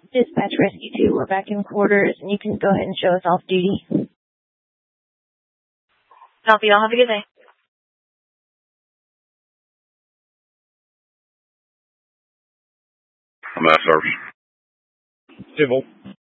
Dispatch Rescue 2, we're back in quarters, and you can go ahead and show us off duty. Copy, y'all. Have a good day. I'm at service. Civil.